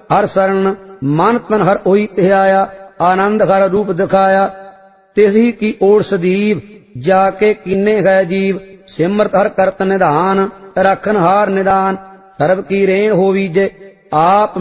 हर शरण मन तन हर ओई ध्याया। आनंद हर रूप दिखाया तिसही की ओर सदीव जाके कीने है जीव। सिमरत हर करत निधान रखन हार निदान। सर्व की रेण होवी जे आप